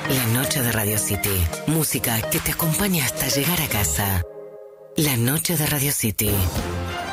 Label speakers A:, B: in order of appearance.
A: La noche de Radio City. Música que te acompaña hasta llegar a casa. La noche de Radio City.